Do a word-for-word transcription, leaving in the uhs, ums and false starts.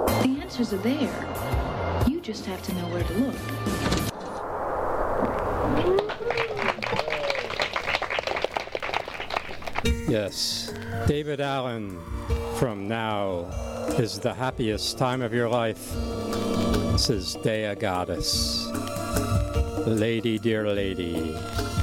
The answers are there. You just have to know where to look. Yes, David Allen from Now is the happiest time of your life. This is Dea Goddess. Lady, dear lady.